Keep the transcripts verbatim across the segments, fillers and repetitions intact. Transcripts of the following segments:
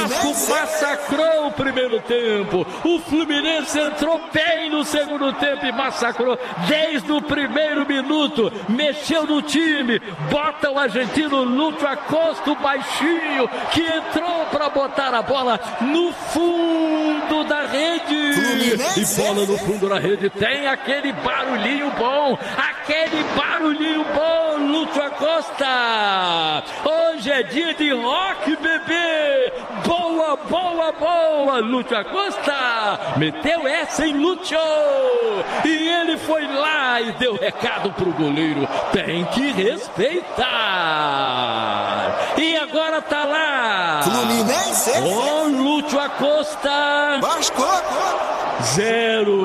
Vasco massacrou o primeiro tempo. O Fluminense entrou bem no segundo tempo e massacrou desde o primeiro minuto. Mexeu no time. Bota o argentino Lúcio Acosta, o baixinho, que entrou para botar a bola no fundo da rede. Fluminense. E bola no fundo da rede. Tem aquele barulhinho bom. Aquele barulhinho bom, Lúcio Acosta. Hoje é dia de rock, bebê. Boa, boa, boa, Lúcio Acosta. Meteu essa em Lúcio. E ele foi lá e deu recado pro goleiro. Tem que respeitar. E agora tá lá. Fluminense. Ô, Lúcio Acosta. Vasco. Zero.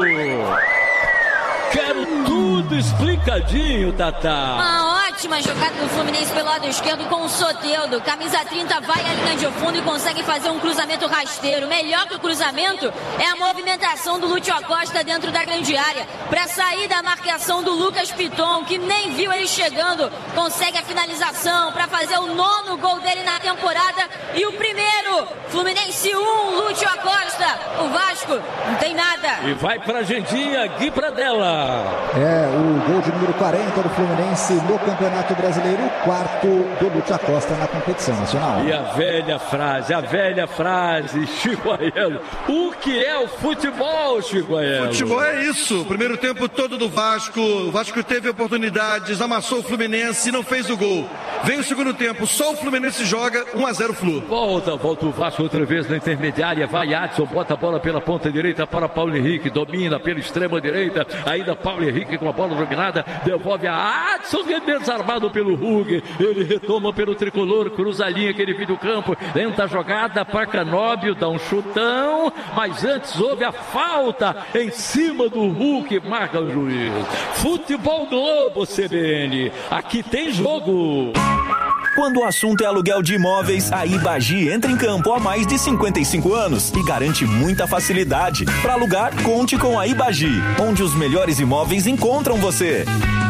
Quero tudo explicadinho, Tatá. Uma ótima jogada do Fluminense pelo lado esquerdo com o Soteldo. Camisa trinta vai à linha de fundo e consegue fazer um cruzamento rasteiro. Melhor que o cruzamento é a movimentação do Lúcio Acosta dentro da grande área. Para sair da marcação do Lucas Piton, que nem viu ele chegando. Consegue a finalização para fazer o nono gol dele na temporada. E o primeiro, Fluminense um, Lúcio Acosta. O Vasco não tem nada. E vai pra Argentina, Gui Pradella. É, o gol de número quarenta do Fluminense no Campeonato Brasileiro, o quarto do Lúcio Acosta na competição nacional. E a velha frase, a velha frase, Chico Aiello. O que é o futebol, Chico Aiello? Futebol é isso. O primeiro tempo todo do Vasco. O Vasco teve oportunidades, amassou o Fluminense e não fez o gol. Vem o segundo tempo, só o Fluminense joga um a zero Flu. Volta, volta o Vasco outra vez na intermediária. Vai Adson, bota a bola pela ponta direita para Paulo Henrique. Domina pela extrema direita. Ainda Paulo Henrique com a bola dominada, devolve a Adson, que é desarmado pelo Hug. Ele retoma pelo tricolor, cruza a linha que ele viu do campo, lenta a jogada para Canóbio, dá um chutão, mas antes houve a falta em cima do Hulk, marca o juiz. Futebol Globo, C B N, aqui tem jogo. Quando o assunto é aluguel de imóveis, a Ibagi entra em campo há mais de cinquenta e cinco anos e garante muita facilidade. Para alugar, conte com a Ibagi, onde os melhores imóveis encontram você.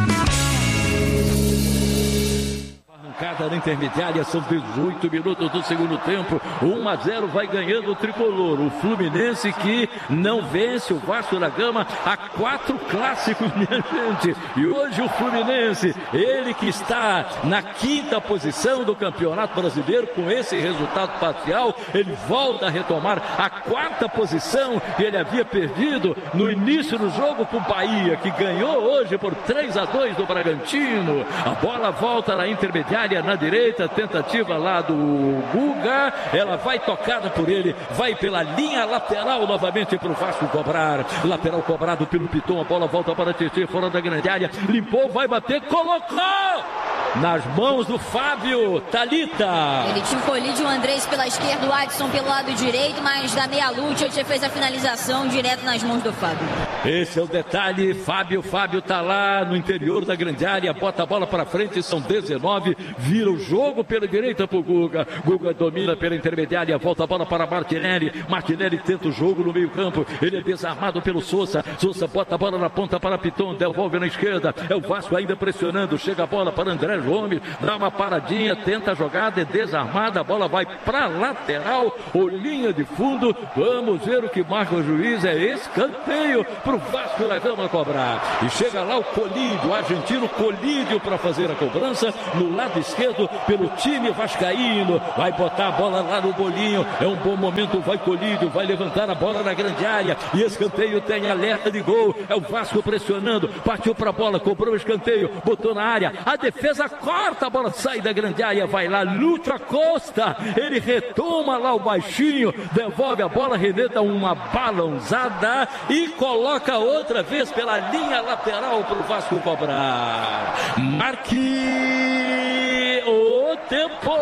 Arrancada na intermediária, são dezoito minutos do segundo tempo, um a zero vai ganhando o tricolor. O Fluminense que não vence o Vasco da Gama há quatro clássicos, minha gente. E hoje o Fluminense, ele que está na quinta posição do Campeonato Brasileiro, com esse resultado parcial, ele volta a retomar a quarta posição que ele havia perdido no início do jogo com o Bahia, que ganhou hoje por três a dois do Bragantino. A bola volta na intermediária, na direita, tentativa lá do Guga, ela vai tocada por ele, vai pela linha lateral novamente para o Vasco cobrar, lateral cobrado pelo Piton, a bola volta para Tietê, fora da grande área, limpou, vai bater, colocou nas mãos do Fábio, Thalita. Ele tinha o Colídio, o Andrés pela esquerda, o Adson pelo lado direito, mas da meia lua, o Tietê fez a finalização direto nas mãos do Fábio. Esse é o detalhe, Fábio, Fábio tá lá no interior da grande área, bota a bola para frente, são dezenove, vira o jogo pela direita pro Guga, Guga domina pela intermediária, volta a bola para Martinelli, Martinelli tenta o jogo no meio campo, ele é desarmado pelo Sousa, Sousa bota a bola na ponta para Piton, devolve na esquerda, é o Vasco ainda pressionando, chega a bola para André Gomes, dá uma paradinha, tenta a jogada, é desarmada, a bola vai para lateral, ou linha de fundo, vamos ver o que marca o juiz, é escanteio pro Vasco da Gama cobrar, e chega lá o Colídio, o argentino Colídio para fazer a cobrança, no lado esquerdo, pelo time vascaíno, vai botar a bola lá no bolinho, é um bom momento, vai Colídio, vai levantar a bola na grande área, e escanteio tem alerta de gol, é o Vasco pressionando, partiu para a bola, cobrou o escanteio, botou na área, a defesa corta, a bola sai da grande área, vai lá, Lúcio Acosta, ele retoma lá o baixinho, devolve a bola, René dá uma balãozada e coloca outra vez pela linha lateral para o Vasco cobrar. Marque o tempo!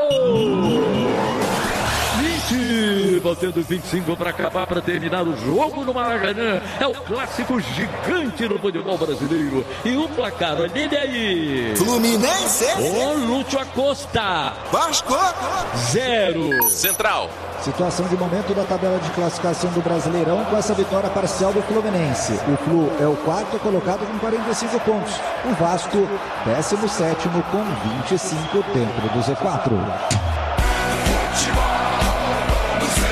vinte, batendo vinte e cinco para acabar, para terminar o jogo no Maracanã. É o clássico gigante no futebol brasileiro. E o placar, olha ele aí. Fluminense. O Lúcio Acosta. Vasco. Zero. Central. Situação de momento da tabela de classificação do Brasileirão com essa vitória parcial do Fluminense. O Flu é o quarto colocado com quarenta e cinco pontos. O Vasco, décimo sétimo com vinte e cinco dentro do Z quatro. Futebol.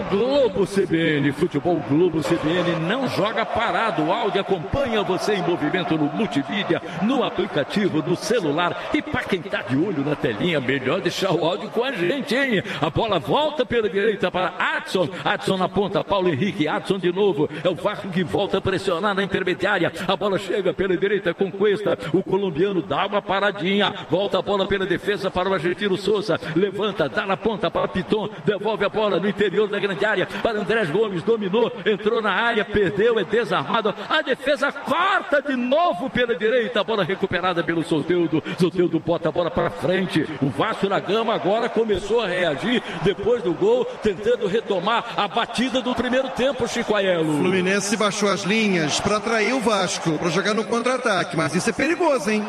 Globo C B N. Futebol Globo C B N não joga parado. O áudio acompanha você em movimento no multimídia, no aplicativo do celular. E para quem tá de olho na telinha, melhor deixar o áudio com a gente, hein? A bola volta pela direita para Adson. Adson na ponta, Paulo Henrique. Adson de novo. É o Vasco que volta a pressionar na intermediária. A bola chega pela direita com Cuesta. O colombiano dá uma paradinha. Volta a bola pela defesa para o argentino Souza. Levanta, dá na ponta para Piton. Devolve a bola no interior da grande área para Andrés Gomes. Dominou, entrou na área, perdeu, é desarmado. A defesa corta de novo pela direita. A bola recuperada pelo Soteldo. Soteldo bota a bola para frente. O Vasco da Gama agora começou a reagir depois do gol, tentando retomar a batida do primeiro tempo, Chico Aiello. O Fluminense baixou as linhas para atrair o Vasco, para jogar no contra-ataque, mas isso é perigoso, hein?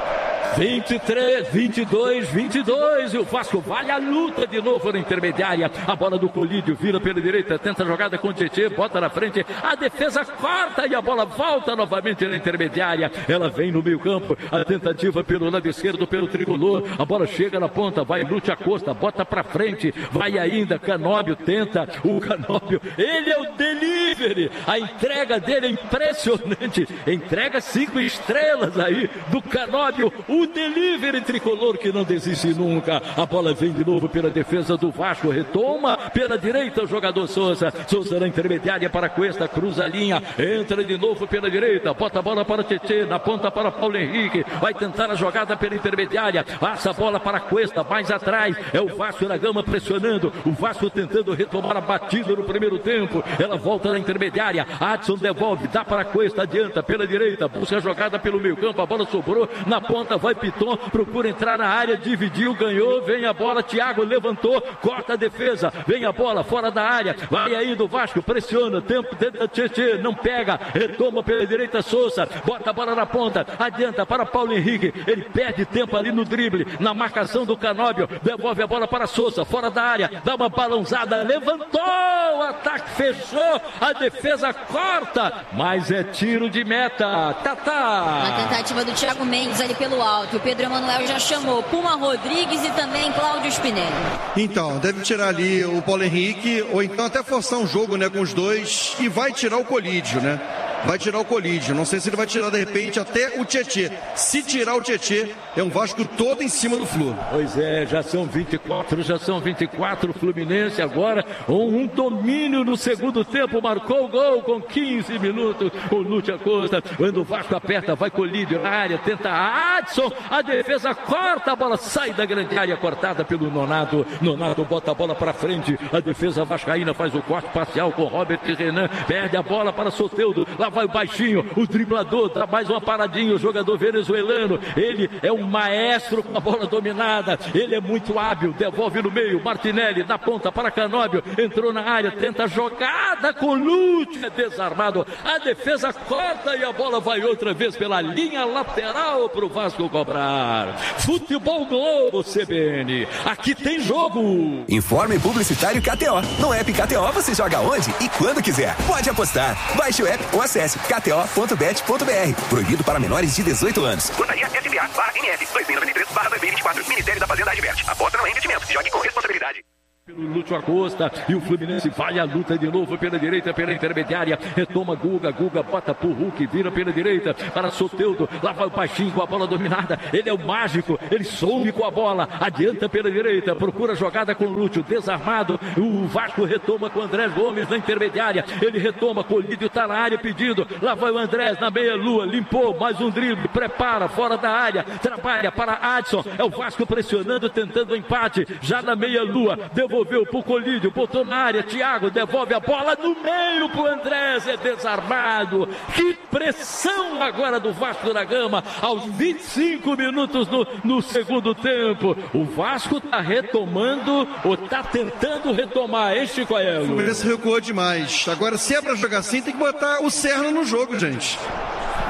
vinte e três, vinte e dois, vinte e dois, e o Vasco vai à luta de novo na intermediária. A bola do Colídio vira pela direita, tenta a jogada com o Tietê, bota na frente, a defesa corta e a bola volta novamente na intermediária. Ela vem no meio campo, a tentativa pelo lado esquerdo, pelo tricolor. A bola chega na ponta, vai Lúcio Acosta, bota pra frente, vai ainda, Canóbio tenta, o Canóbio, ele é o delivery, a entrega dele é impressionante, entrega cinco estrelas aí do Canóbio, o delivery tricolor que não desiste nunca. A bola vem de novo pela defesa do Vasco, retoma pela direita o jogador Souza. Souza na intermediária para Cuesta, cruza a linha, entra de novo pela direita, bota a bola para Tietê, na ponta para Paulo Henrique, vai tentar a jogada pela intermediária, passa a bola para Cuesta, mais atrás, é o Vasco da Gama pressionando, o Vasco tentando retomar a batida no primeiro tempo. Ela volta na intermediária, Adson devolve, dá para Cuesta, adianta pela direita, busca a jogada pelo meio campo, a bola sobrou na ponta, vai Piton, procura entrar na área, dividiu, ganhou, vem a bola, Thiago levantou, corta a defesa, vem a bola fora da área, vai aí do Vasco, pressiona, tempo, tenta Tietê, não pega, retoma pela direita Souza, bota a bola na ponta, adianta para Paulo Henrique, ele perde tempo ali no drible, na marcação do Canóbio, devolve a bola para Souza, fora da área, dá uma balãozada, levantou, o ataque fechou, a defesa corta, mas é tiro de meta, tá, tá. A tentativa do Thiago Mendes ali pelo alto. O Pedro Emanuel já chamou Puma Rodrigues e também Cláudio Spinelli. Então, deve tirar ali o Paulo Henrique, ou então até forçar um jogo, né, com os dois, e vai tirar o Colídio, né? Vai tirar o Colídio. Não sei se ele vai tirar, de repente, até o Tietê. Se tirar o Tietê, é um Vasco todo em cima do Flu. Pois é, já são vinte e quatro, já são vinte e quatro. Fluminense agora, um, um domínio no segundo tempo. Marcou o gol com quinze minutos. O Lúcio Acosta, quando o Vasco aperta, vai Colídio na área, tenta Adson. A defesa corta, a bola sai da grande área, cortada pelo Nonato. Nonato bota a bola para frente. A defesa vascaína faz o corte parcial com Robert e Renan. Perde a bola para Soteldo. Lá vai o baixinho, o driblador, dá mais uma paradinha, o jogador venezuelano, ele é um maestro com a bola dominada, ele é muito hábil, devolve no meio, Martinelli na ponta para Canóbio, entrou na área, tenta a jogada com Lúcio, é desarmado, a defesa corta e a bola vai outra vez pela linha lateral para o Vasco cobrar. Futebol Globo C B N, aqui tem jogo. Informe publicitário K T O. No app K T O você joga onde e quando quiser. Pode apostar. Baixe o app ou acesse k t o ponto bet ponto b r. Proibido para menores de dezoito anos. Portaria S B A barra M F dois mil e noventa e três barra dois mil e vinte e quatro. Ministério da Fazenda adverte. Aposta não é investimento. Jogue com responsabilidade. Pelo Lúcio Acosta e o Fluminense vai à luta de novo pela direita, pela intermediária, retoma Guga, Guga bota pro Hulk, vira pela direita para Soteldo, lá vai o baixinho com a bola dominada, ele é o mágico, ele some com a bola, adianta pela direita, procura jogada com o Lúcio, desarmado, o Vasco retoma com o Andrés Gomes na intermediária, ele retoma, Colídio tá na área pedindo, lá vai o Andrés na meia lua, limpou, mais um drible, prepara, fora da área, trabalha para Adson, é o Vasco pressionando, tentando o empate, já na meia lua, devolveu pro Colídio, botou na área, Thiago devolve a bola no meio pro Andrés, é desarmado, que pressão agora do Vasco da Gama, aos vinte e cinco minutos no, no segundo tempo, o Vasco tá retomando, ou tá tentando retomar, hein, Chico Aiello? O Fluminense recuou demais, agora se é pra jogar assim, tem que botar o Serna no jogo, gente.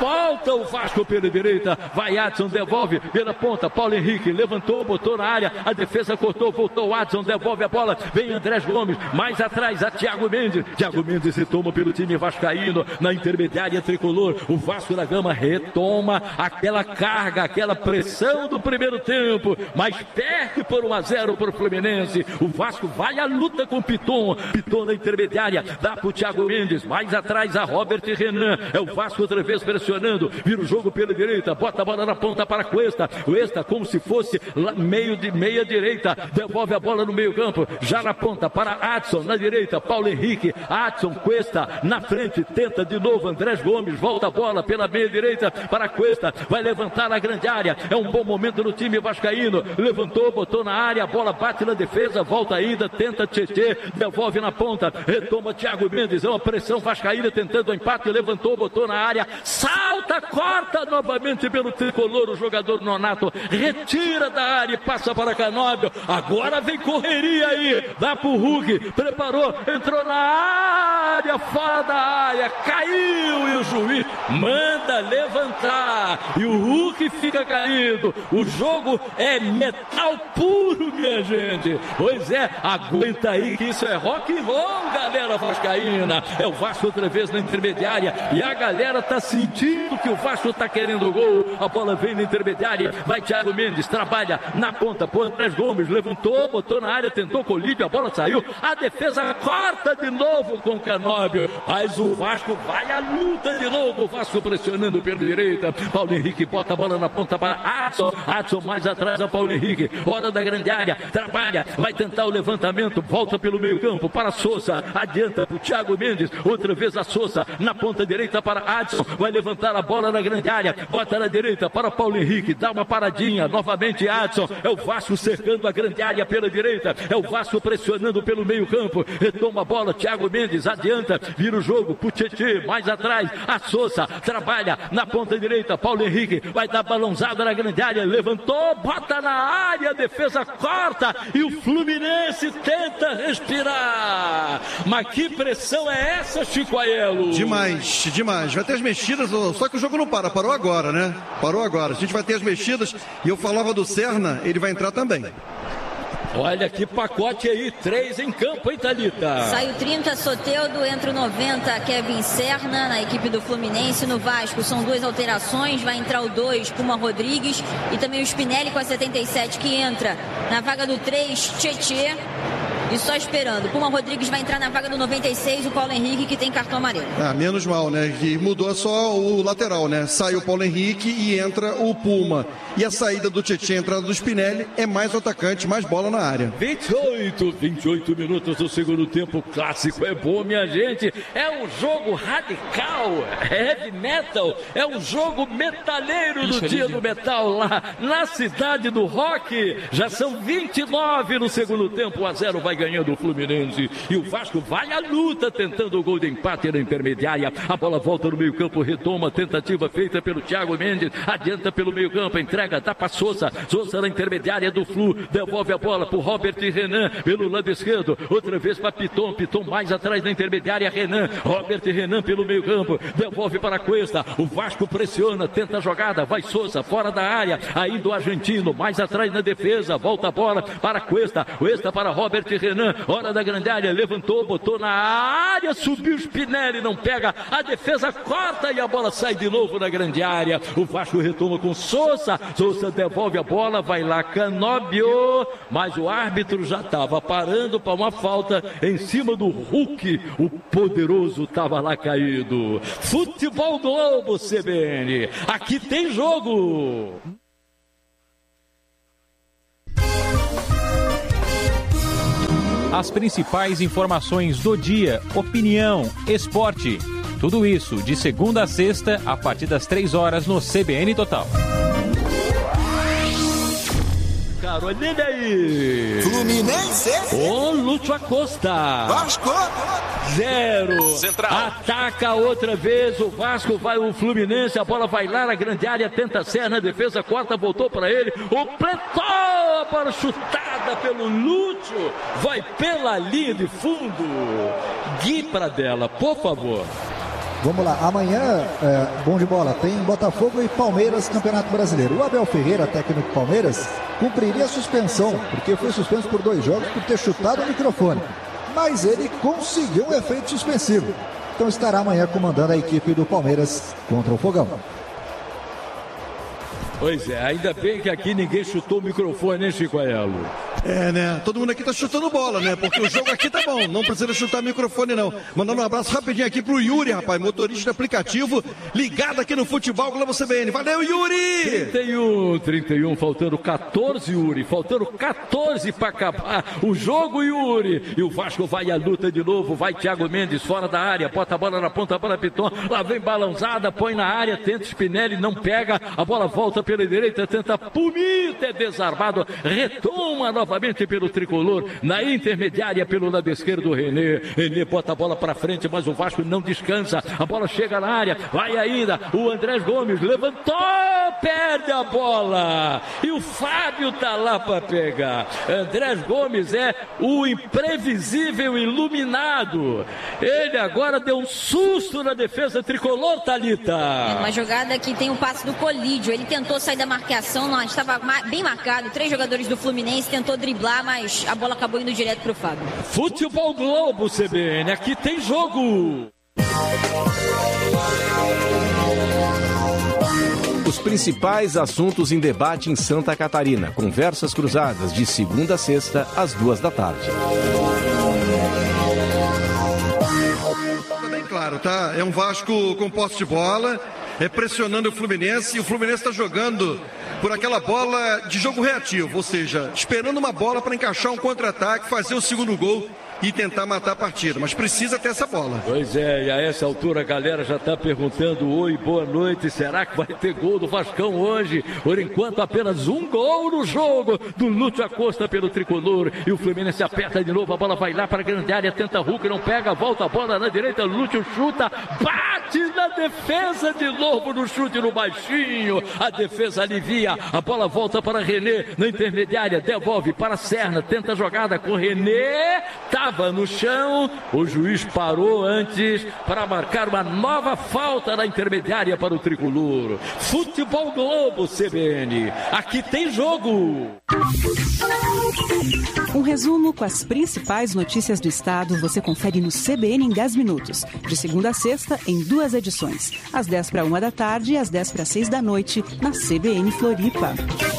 volta o Vasco pela direita, vai Adson, devolve pela ponta, Paulo Henrique levantou, botou na área, a defesa cortou, voltou Adson, devolve a bola, vem Andrés Gomes, mais atrás a Thiago Mendes, Thiago Mendes se toma pelo time vascaíno, na intermediária tricolor, o Vasco da Gama retoma aquela carga, aquela pressão do primeiro tempo, mas perde por um a zero para o Fluminense, o Vasco vai à luta com o Piton, Piton na intermediária, dá para o Thiago Mendes, mais atrás a Robert Renan, é o Vasco outra vez pressionando, vira o jogo pela direita, bota a bola na ponta para Cuesta, Cuesta como se fosse lá meio de meia direita, devolve a bola no meio campo, já na ponta para Adson, na direita, Paulo Henrique, Adson, Cuesta, na frente, tenta de novo, Andrés Gomes, volta a bola pela meia direita para Cuesta, vai levantar na grande área, é um bom momento no time vascaíno, levantou, botou na área, a bola bate na defesa, volta ainda, tenta Tietê, devolve na ponta, retoma Thiago Mendes, é uma pressão vascaína tentando o empate, levantou, botou na área, salta, corta novamente pelo tricolor, o jogador Nonato, retira da área e passa para Canóbio, agora vem correria aí, dá pro Hulk, preparou, entrou na área, fora da área, caiu e o juiz manda levantar e o Hulk fica caído, o jogo é metal puro, minha gente, pois é, aguenta aí que isso é rock and roll, galera vascaína, é o Vasco outra vez na intermediária e a galera tá sentindo que o Vasco tá querendo o gol, a bola vem na intermediária, vai Thiago Mendes, trabalha na ponta, põe Andrés Gomes, levantou, botou na área, tentou colírio, a bola saiu, a defesa corta de novo com o Canóbio, mas o Vasco vai à luta de novo, o Vasco pressionando pela direita, Paulo Henrique bota a bola na ponta para Adson, Adson mais atrás a Paulo Henrique, hora da grande área, trabalha, vai tentar o levantamento, volta pelo meio campo para Sousa, adianta para o Thiago Mendes, outra vez a Sousa, na ponta direita para Adson, vai levantar a bola na grande área, bota na direita para Paulo Henrique, dá uma paradinha, novamente Adson, é o Vasco cercando a grande área pela direita, é o Vasco pressionando pelo meio campo, retoma a bola, Thiago Mendes, adianta, vira o jogo pro Tietê, mais atrás, a Sousa, trabalha na ponta direita, Paulo Henrique, vai dar balãozada na grande área, levantou, bota na área, a defesa corta, e o Fluminense tenta respirar, mas que pressão é essa, Chico Aiello? Demais, demais, vai ter as mexidas, só que o jogo não para, parou agora, né? Parou agora, a gente vai ter as mexidas, e eu falava do Serna, ele vai entrar também. Olha que pacote aí, três em campo, hein, Thalita? Sai o trinta, Soteldo, entra o noventa, Kevin Serna, na equipe do Fluminense. No Vasco são duas alterações, vai entrar o dois, Puma Rodrigues, e também o Spinelli com a setenta e sete, que entra na vaga do três, Tietê. E só esperando, Puma Rodrigues vai entrar na vaga do noventa e seis, o Paulo Henrique, que tem cartão amarelo. Ah, menos mal, né? Que mudou só o lateral, né? Sai o Paulo Henrique e entra o Puma. E a saída do Tietê, a entrada do Spinelli, é mais o atacante, mais bola na área. vinte e oito, vinte e oito minutos do segundo tempo, clássico é bom, minha gente. É um jogo radical, heavy metal, é um jogo metaleiro do dia do metal lá na cidade do rock. Já são vinte e nove no segundo tempo, um a zero vai ganhando o Fluminense. E o Vasco vai à luta, tentando o gol de empate na intermediária. A bola volta no meio campo, retoma, tentativa feita pelo Thiago Mendes, adianta pelo meio campo, entrega, dá para Sousa, Sousa na intermediária do Flu, devolve a bola para o Robert Renan, pelo lado esquerdo, outra vez para Piton, Piton mais atrás na intermediária, Renan, Robert Renan pelo meio campo, devolve para Cuesta, o Vasco pressiona, tenta a jogada, vai Sousa, fora da área, ainda o argentino, mais atrás na defesa, volta a bola para Cuesta, Cuesta para Robert Renan, hora da grande área, levantou, botou na área, subiu o Spinelli, não pega, a defesa corta e a bola sai de novo na grande área, o Vasco retoma com Sousa, Sousa devolve a bola, vai lá Canóbio, mas o árbitro já estava parando para uma falta em cima do Hulk, o poderoso estava lá caído. Futebol Globo, C B N, aqui tem jogo. As principais informações do dia, opinião, esporte, tudo isso de segunda a sexta, a partir das três horas no C B N Total. Carolina aí! Fluminense! Ô, Lúcio Acosta! Vasco! Zero! Central! Ataca outra vez, o Vasco vai, o Fluminense, a bola vai lá na grande área, tenta a serra na defesa, corta, voltou para ele, o Pletou, para chutada pelo Lúcio, vai pela linha de fundo. Gui Pradella, por favor. Vamos lá, amanhã, é, bom de bola, tem Botafogo e Palmeiras, Campeonato Brasileiro. O Abel Ferreira, técnico do Palmeiras, cumpriria a suspensão, porque foi suspenso por dois jogos por ter chutado o microfone. Mas ele conseguiu um efeito suspensivo. Então estará amanhã comandando a equipe do Palmeiras contra o Fogão. Pois é, ainda bem que aqui ninguém chutou o microfone, hein, Chico Aiello? É, né? Todo mundo aqui tá chutando bola, né? Porque o jogo aqui tá bom, não precisa chutar microfone, não. Mandando um abraço rapidinho aqui pro Yuri, rapaz, motorista de aplicativo, ligado aqui no Futebol Globo C B N. Valeu, Yuri! trinta e um, trinta e um, faltando quatorze, Yuri. Faltando quatorze para acabar o jogo, Yuri. E o Vasco vai à luta de novo, vai Thiago Mendes fora da área, bota a bola na ponta, a bola Piton, lá vem balançada, põe na área, tenta Spinelli, não pega, a bola volta pela direita, tenta Pumita, é desarmado, retoma novamente pelo tricolor, na intermediária pelo lado esquerdo, o René, René bota a bola para frente, mas o Vasco não descansa, a bola chega na área, vai ainda, o Andrés Gomes levantou, perde a bola, e o Fábio tá lá para pegar. Andrés Gomes é o imprevisível iluminado, ele agora deu um susto na defesa tricolor, Thalita. É uma jogada que tem o passe do Colídio, ele tentou sair da marcação, não, estava bem marcado, três jogadores do Fluminense, tentou driblar, mas a bola acabou indo direto pro Fábio. Futebol Globo C B N, aqui tem jogo. Os principais assuntos em debate em Santa Catarina. Conversas cruzadas de segunda a sexta, às duas da tarde. Tá bem claro, tá? É um Vasco com posse de bola, é pressionando o Fluminense, e o Fluminense está jogando por aquela bola de jogo reativo, ou seja, esperando uma bola para encaixar um contra-ataque, fazer o segundo gol e tentar matar a partida, mas precisa ter essa bola. Pois é, e a essa altura a galera já está perguntando: oi, boa noite, será que vai ter gol do Vascão hoje? Por enquanto apenas um gol no jogo do Lúcio Acosta pelo tricolor, e o Fluminense aperta de novo, a bola vai lá para a grande área, tenta Hulk, não pega, volta a bola na direita, Lúcio chuta, bate na defesa de novo no chute no baixinho, a defesa alivia, a bola volta para René na intermediária, devolve para Serna, tenta a jogada com René, tá no chão, o juiz parou antes para marcar uma nova falta na intermediária para o tricolor. Futebol Globo C B N, aqui tem jogo. Um resumo com as principais notícias do estado você confere no C B N em dez minutos, de segunda a sexta em duas edições, às dez para uma da tarde e às dez para seis da noite na C B N Floripa.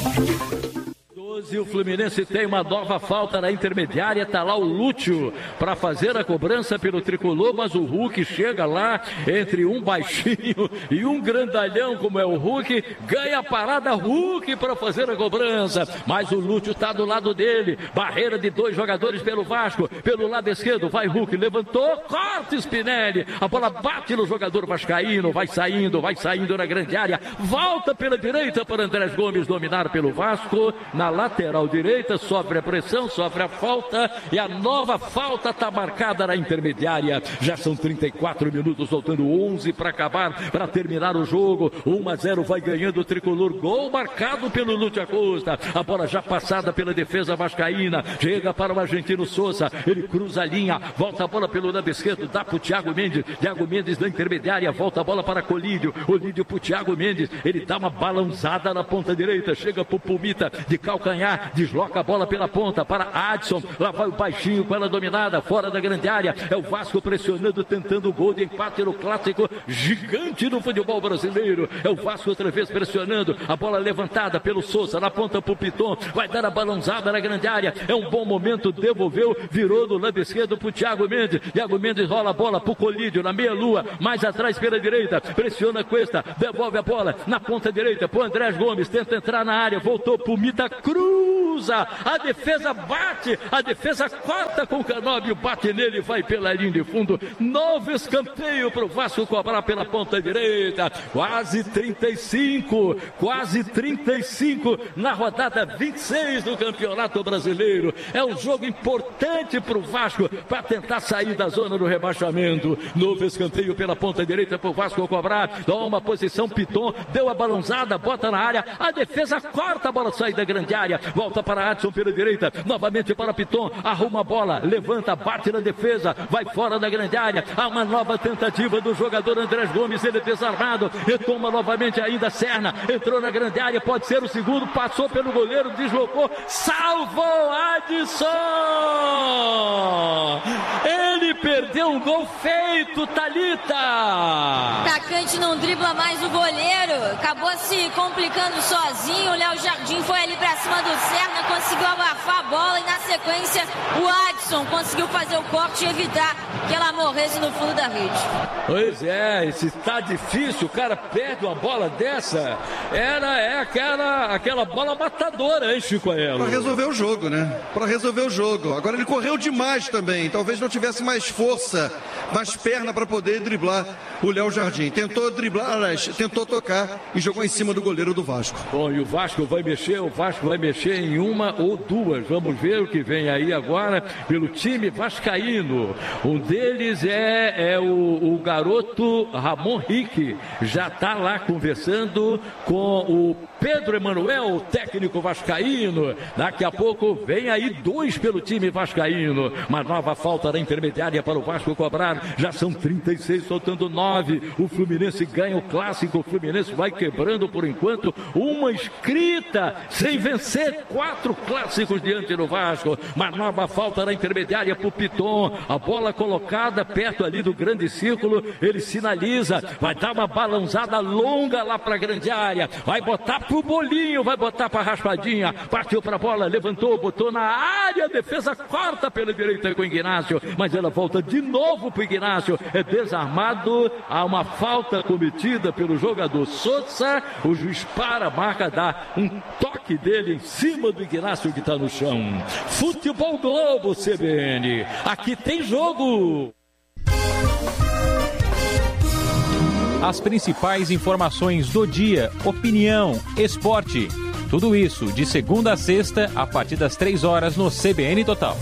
E o Fluminense tem uma nova falta na intermediária, está lá o Lúcio para fazer a cobrança pelo tricolor, mas o Hulk chega lá entre um baixinho e um grandalhão como é o Hulk, ganha a parada Hulk para fazer a cobrança, mas o Lúcio está do lado dele, barreira de dois jogadores pelo Vasco, pelo lado esquerdo, vai Hulk, levantou, corta Spinelli, a bola bate no jogador vascaíno, vai saindo, vai saindo na grande área, volta pela direita para Andrés Gomes dominar pelo Vasco, na lateral lateral direita, sofre a pressão, sofre a falta, e a nova falta está marcada na intermediária. Já são trinta e quatro minutos, faltando onze para acabar, para terminar o jogo. um a zero vai ganhando o tricolor, gol marcado pelo Lúcio Acosta, a bola já passada pela defesa vascaína, chega para o argentino Souza, ele cruza a linha, volta a bola pelo lado esquerdo, dá para o Thiago Mendes, Thiago Mendes na intermediária, volta a bola para Colídio, Colídio para o Thiago Mendes, ele dá uma balançada na ponta direita, chega para o Pumita de calcanhar, desloca a bola pela ponta para Adson, lá vai o baixinho com ela dominada, fora da grande área, é o Vasco pressionando, tentando o gol de empate no clássico gigante do futebol brasileiro, é o Vasco outra vez pressionando, a bola levantada pelo Souza, na ponta pro Piton, vai dar a balançada na grande área, é um bom momento, devolveu, virou do lado esquerdo pro Thiago Mendes, Thiago Mendes rola a bola pro Colídio, na meia lua, mais atrás pela direita, pressiona Cuesta, devolve a bola na ponta direita pro Andrés Gomes, tenta entrar na área, voltou pro Mita Cruz, cruza, a defesa bate, a defesa corta com o Canóbio, bate nele, vai pela linha de fundo, novo escanteio para o Vasco cobrar pela ponta direita, quase trinta e cinco, quase trinta e cinco na rodada vinte e seis do Campeonato Brasileiro, é um jogo importante para o Vasco, para tentar sair da zona do rebaixamento, novo escanteio pela ponta direita para o Vasco cobrar, toma posição Piton, deu a balançada, bota na área, a defesa corta, a bola sai da grande área, volta para Adson pela direita, novamente para Piton, arruma a bola, levanta, bate na defesa, vai fora da grande área, há uma nova tentativa do jogador Andrés Gomes, ele desarmado, retoma novamente ainda Serna, entrou na grande área, pode ser o segundo, passou pelo goleiro, deslocou, salvou Adson! Ele perdeu um gol feito, Thalita! Atacante não dribla mais o goleiro, acabou se complicando sozinho, o Léo Jardim foi ali pra cima do Serna, conseguiu abafar a bola e na sequência o Adson conseguiu fazer o corte e evitar que ela morresse no fundo da rede. Pois é, se tá difícil, o cara perde uma bola dessa, era é aquela, aquela bola matadora, hein, Chico Aelo? Pra resolver o jogo, né? Pra resolver o jogo. Agora ele correu demais também, talvez não tivesse mais força, mais perna para poder driblar o Léo Jardim. Tentou driblar, aliás, tentou tocar e jogou em cima do goleiro do Vasco. Bom, e o Vasco vai mexer, o Vasco vai mexer em uma ou duas. Vamos ver o que vem aí agora pelo time vascaíno. Um deles é, é o, o garoto Ramon Rick. Já está lá conversando com o Pedro Emanuel, o técnico vascaíno. Daqui a pouco vem aí dois pelo time vascaíno. Uma nova falta na intermediária para o Vasco cobrar. Já são trinta e seis, faltando nove. O Fluminense ganha o clássico. O Fluminense vai quebrando por enquanto uma escrita sem vencer quatro clássicos diante do Vasco. Uma nova falta na intermediária para o Piton. A bola colocada perto ali do grande círculo. Ele sinaliza. Vai dar uma balãozada longa lá para a grande área. Vai botar pro bolinho. Vai botar para a raspadinha. Partiu para a bola. Levantou. Botou na área. Defesa corta pela direita com o Ignacio. Mas ela volta de novo para o Ignacio. É desarmado. Há uma falta cometida pelo jogador Sousa. O juiz para a marca, dá um toque dele em cima do Ignacio que está no chão. Futebol Globo, C B N. Aqui tem jogo. As principais informações do dia, opinião, esporte. Tudo isso de segunda a sexta, a partir das três horas no C B N Total.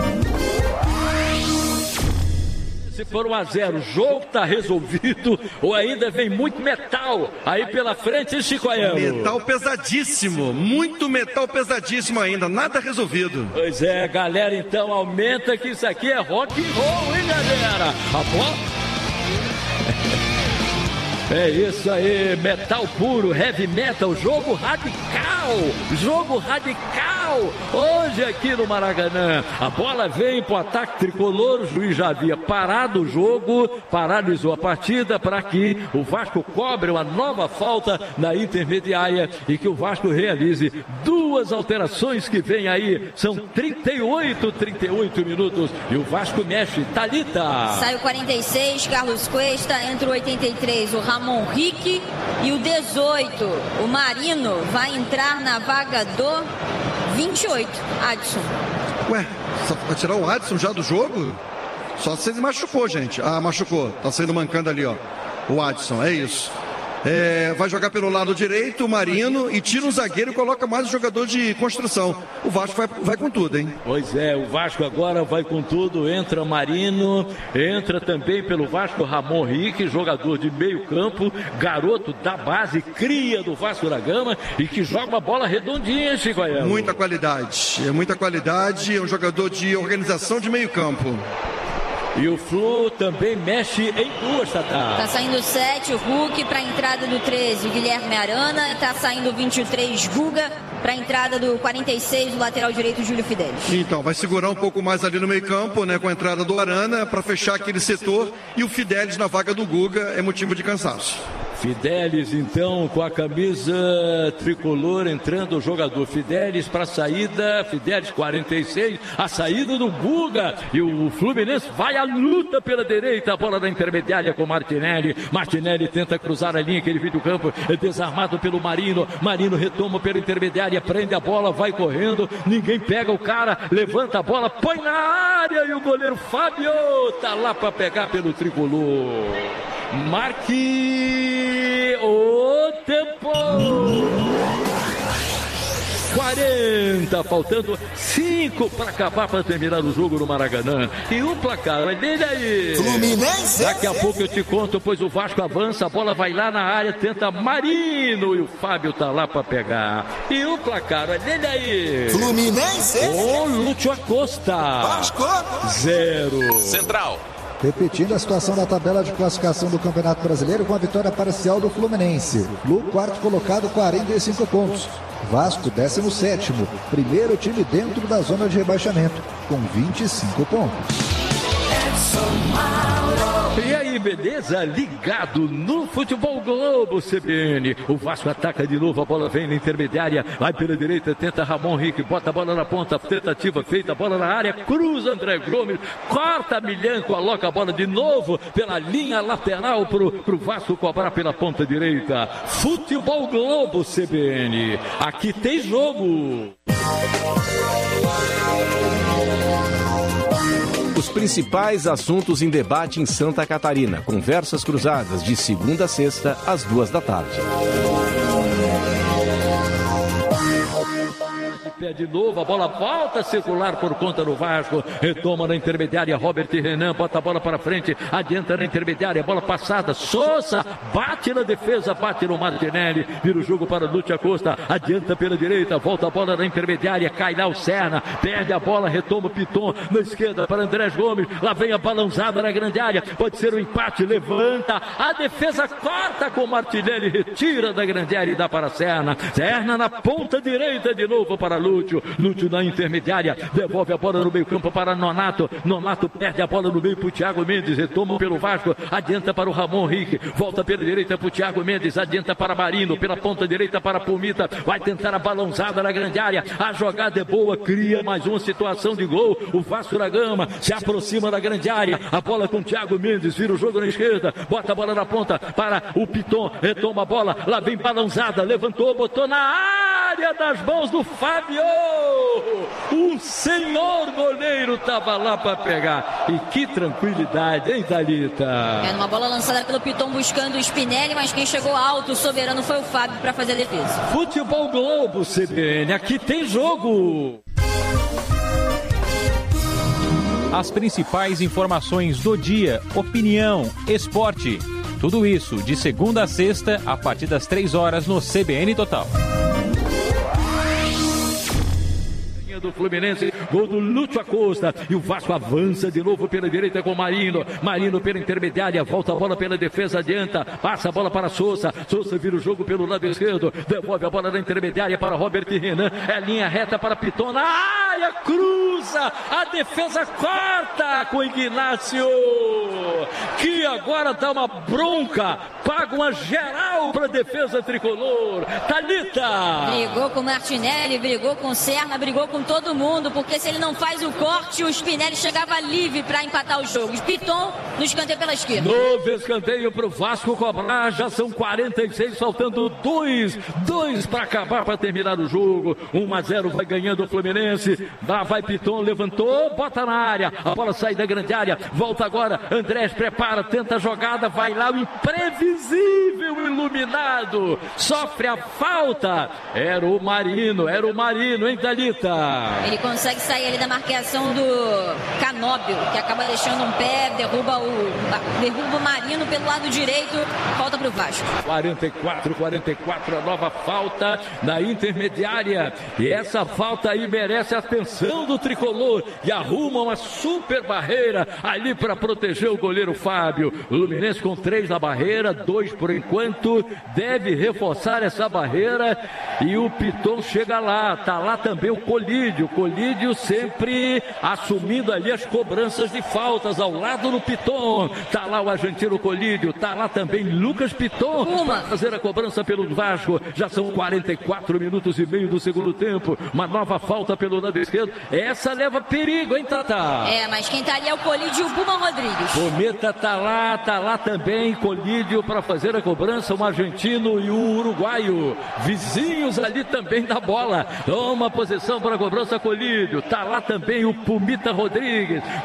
Se for um a zero, o jogo está resolvido ou ainda vem muito metal aí pela frente, Chico Aelo? Metal pesadíssimo, muito metal pesadíssimo ainda, nada resolvido. Pois é, galera, então aumenta que isso aqui é rock and roll, hein, galera? A bola... É isso aí, metal puro, heavy metal, jogo radical, jogo radical, hoje aqui no Maracanã. A bola vem para o ataque tricolor, o juiz já havia parado o jogo, paralisou a partida para que o Vasco cobre uma nova falta na intermediária e que o Vasco realize duas alterações que vem aí. São trinta e oito, trinta e oito minutos e o Vasco mexe. Thalita. Sai o quarenta e seis, Carlos Cuesta, entra o oitenta e três, o Ramon Rick e o dezoito, o Marino, vai entrar na vaga do vinte e oito, Adson. Ué, só vai tirar o Adson já do jogo? Só se ele machucou, gente. Ah, machucou, tá saindo mancando ali, ó. O Adson, é isso. É, vai jogar pelo lado direito, o Marino, e tira um zagueiro e coloca mais um jogador de construção. O Vasco vai, vai com tudo, hein? Pois é, o Vasco agora vai com tudo, entra Marino, entra também pelo Vasco Ramon Rick, jogador de meio campo, garoto da base, cria do Vasco da Gama e que joga uma bola redondinha, Chico Aelo. Muita qualidade, é muita qualidade, é um jogador de organização de meio campo. E o Flu também mexe em duas, Tatá. Tá saindo o sete, o Hulk, para a entrada do treze, o Guilherme Arana. E tá saindo o vinte e três, Guga, para a entrada do quarenta e seis, o lateral direito, Júlio Fidelis. Então, vai segurar um pouco mais ali no meio campo, né, com a entrada do Arana, para fechar aquele setor. E o Fidelis na vaga do Guga é motivo de cansaço. Fidelis, então, com a camisa tricolor, entrando o jogador Fidelis para a saída, Fidelis quarenta e seis, a saída do Guga, e o Fluminense vai à luta pela direita, a bola da intermediária com Martinelli, Martinelli tenta cruzar a linha, aquele vídeo campo, é desarmado pelo Marino, Marino retoma pela intermediária, prende a bola, vai correndo, ninguém pega o cara, levanta a bola, põe na área, e o goleiro Fábio tá lá para pegar pelo tricolor. Marque o tempo. quarenta, faltando cinco para acabar, para terminar o jogo no Maracanã. E o placar, vai dele aí. Fluminense. Daqui a pouco eu te conto, pois o Vasco avança, a bola vai lá na área, tenta Marino e o Fábio tá lá para pegar. E o placar, vai dele aí. Fluminense. O Lúcio Acosta. Vasco. Zero. Central. Repetindo a situação da tabela de classificação do Campeonato Brasileiro com a vitória parcial do Fluminense. Flu, quarto colocado, quarenta e cinco pontos. Vasco, décimo sétimo. Primeiro time dentro da zona de rebaixamento, com vinte e cinco pontos. E aí, beleza? Ligado no Futebol Globo C B N. O Vasco ataca de novo, a bola vem na intermediária, vai pela direita, tenta Ramon Henrique, bota a bola na ponta, tentativa feita, a bola na área, cruza André Gomes, corta Milhão, coloca a bola de novo pela linha lateral pro, pro Vasco cobrar pela ponta direita. Futebol Globo C B N. Aqui tem jogo. Os principais assuntos em debate em Santa Catarina. Conversas cruzadas de segunda a sexta, às duas da tarde. Pé de novo, a bola volta a circular por conta do Vasco, retoma na intermediária, Robert Renan, bota a bola para frente, adianta na intermediária, bola passada, Souza, bate na defesa, bate no Martinelli, vira o jogo para Lúcio Acosta, adianta pela direita, volta a bola na intermediária, cai lá o Serna, perde a bola, retoma o Piton, na esquerda para André Gomes, lá vem a balançada na grande área, pode ser o um empate, levanta, a defesa corta com o Martinelli, retira da grande área e dá para Serna, Serna na ponta direita de novo para Lúcio. Lúcio, Lúcio na intermediária, devolve a bola no meio campo para Nonato, Nonato perde a bola no meio para o Thiago Mendes, retoma pelo Vasco, adianta para o Ramon Henrique, volta pela direita para o Thiago Mendes, adianta para Marino, pela ponta direita para Pumita, vai tentar a balançada na grande área, a jogada é boa, cria mais uma situação de gol, o Vasco da Gama se aproxima da grande área, a bola com o Thiago Mendes, vira o jogo na esquerda, bota a bola na ponta para o Piton, retoma a bola, lá vem balançada, levantou, botou na área das mãos do Fábio. O senhor goleiro estava lá para pegar. E que tranquilidade, hein, Thalita? É uma bola lançada pelo Piton buscando o Spinelli, mas quem chegou alto, o soberano, foi o Fábio para fazer a defesa. Futebol Globo C B N, aqui tem jogo. As principais informações do dia, opinião, esporte. Tudo isso de segunda a sexta, a partir das três horas no C B N Total. Do Fluminense, gol do Lúcio Acosta, e o Vasco avança de novo pela direita com Marino, Marino pela intermediária, volta a bola pela defesa, adianta, passa a bola para Souza, Souza vira o jogo pelo lado esquerdo, devolve a bola na intermediária para Robert Renan, é linha reta para Piton, na área, cruza, a defesa corta com Ignácio, que agora dá uma bronca, paga uma geral para a defesa tricolor. Thalita! Brigou com o Martinelli, brigou com o Serna, brigou com todo mundo, porque se ele não faz o corte, o Spinelli chegava livre para empatar o jogo. Piton no escanteio pela esquerda. Novo escanteio para o Vasco cobrar, já são quarenta e seis, faltando dois, dois para acabar, para terminar o jogo. um a zero vai ganhando o Fluminense, lá vai Piton, levantou, bota na área, a bola sai da grande área, volta agora, Andrés prepara, tenta a jogada, vai lá o imprevisível iluminado, sofre a falta, era o Marino, era o Marino, hein, Thalita? Ele consegue sair ali da marcação do Canóbio, que acaba deixando um pé, derruba o, derruba o Marino pelo lado direito, falta para o Vasco. quarenta e quatro, quarenta e quatro, a nova falta na intermediária. E essa falta aí merece a atenção do tricolor e arruma uma super barreira ali para proteger o goleiro Fábio. O Fluminense com três na barreira, dois por enquanto, deve reforçar essa barreira e o Piton chega lá, tá lá também o Colírio. O Colídio sempre assumindo ali as cobranças de faltas ao lado do Piton. Tá lá o argentino Colídio, tá lá também Lucas Piton para fazer a cobrança pelo Vasco. Já são quarenta e quatro minutos e meio do segundo tempo. Uma nova falta pelo lado esquerdo. Essa leva perigo, hein, Tata? É, mas quem tá ali é o Colídio e o Puma Rodrigues. Cometa tá lá, tá lá também Colídio para fazer a cobrança. Um argentino e um uruguaio. Vizinhos ali também da bola. Toma posição para a cobrança Colídio, tá lá também o Pumita Rodrigues.